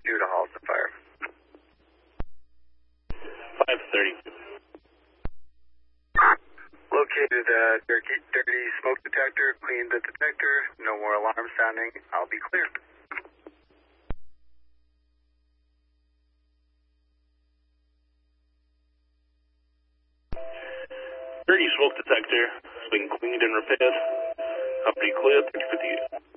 532 to halt the fire. 532. Located dirty smoke detector, cleaned the detector, no more alarm sounding, I'll be clear. Dirty smoke detector has been cleaned and repaired. Company clear, thank you for the